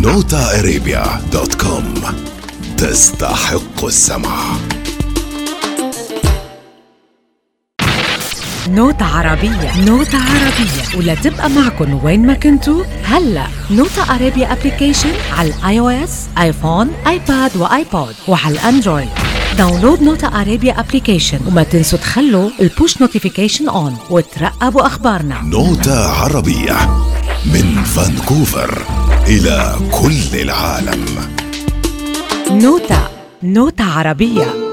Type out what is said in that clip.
notaarabia.com تستحق السمع. نوتة عربية، نوتة عربية، ولا تبقى معكن وين ما كنتوا. هلأ نوتة عربية ابليكيشن على الاي او اس، ايفون، ايباد وايبود، وعلى الاندرويد. داونلود نوتة عربية ابليكيشن، وما تنسوا تخلوا البوش نوتيفيكيشن اون وترقبوا اخبارنا. نوتة عربية من فانكوفر إلى كل العالم. نوتة عربية.